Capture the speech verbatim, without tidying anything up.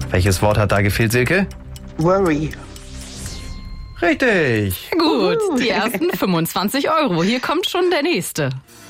Welches Wort hat da gefehlt, Silke? Worry. Richtig. Gut, die ersten fünfundzwanzig Euro. Hier kommt schon der nächste.